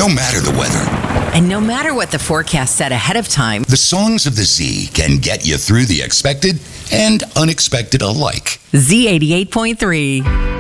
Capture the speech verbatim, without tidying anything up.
No matter the weather. And no matter what the forecast said ahead of time, The songs of the Z can get you through the expected and unexpected alike. Z eighty-eight point three.